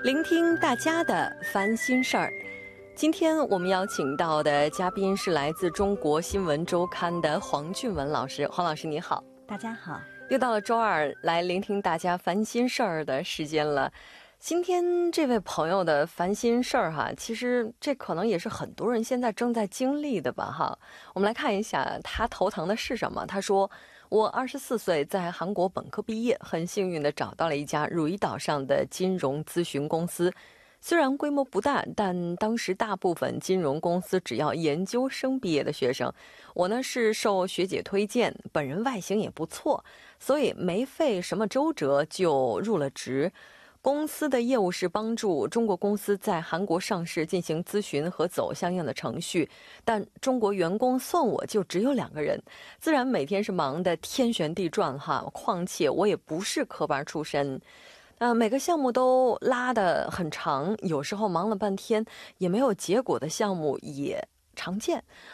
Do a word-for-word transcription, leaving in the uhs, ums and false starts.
聆听大家的烦心事儿。今天我们邀请到的嘉宾是来自中国新闻周刊的黄俊文老师。黄老师你好。 大家好。 又到了周二来聆听大家烦心事儿的时间了。今天这位朋友的烦心事儿哈，其实这可能也是很多人现在正在经历的吧哈。我们来看一下他头疼的是什么。他说，我二十四岁，在韩国本科毕业，很幸运的找到了一家汝矣岛上的金融咨询公司。虽然规模不大，但当时大部分金融公司只要研究生毕业的学生。我呢是受学姐推荐，本人外形也不错，所以没费什么周折就入了职。公司的业务是帮助中国公司在韩国上市进行咨询和走相应的程序，但中国员工算我就只有两个人，自然每天是忙得天旋地转哈。况且我也不是科班出身，呃，每个项目都拉得很长，有时候忙了半天也没有结果的项目也常见。